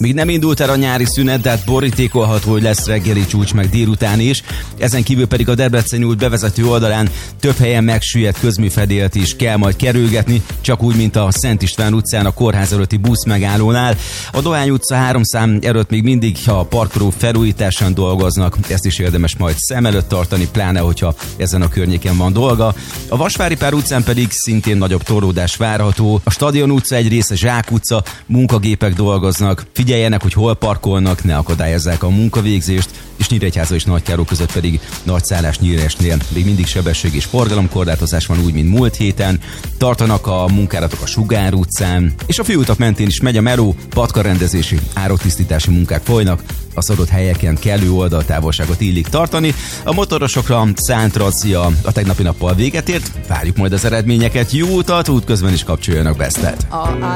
Még nem indult el a nyári szünet, de hát borítékolható, hogy lesz reggeli csúcs meg délután is. Ezen kívül pedig a Debreceni út bevezető oldalán több helyen megsüllyedt közműfedélt is kell majd kerülgetni, csak úgy, mint a Szent István utcán a kórház előtti busz megállónál. A Dohány utca 3 szám előtt még mindig a parkoló felújításán dolgoznak, ezt is érdemes majd szem előtt tartani, pláne hogyha ezen a környéken van dolga. A Vasvári Pár utcán pedig szintén nagyobb torlódás várható. A Stadion utca egy része Zsák utca, munkagépek dolgoznak. Figyeljenek, hogy hol parkolnak, ne akadályozzák a munkavégzést, és Nyíregyháza és Nagykároly között pedig Nagyszállás Nyíresnél még mindig sebesség és forgalomkorlátozás van, úgy, mint múlt héten. Tartanak a munkálatok a Sugár utcán, és a főutak mentén is megy a meló, patkarendezési, ároktisztítási munkák folynak, az adott helyeken kellő oldaltávolságot illik tartani. A motorosokra szánt razzia a tegnapi nappal véget ért, várjuk majd az eredményeket, jó utat, útközben is kapcsoljanak Besztet.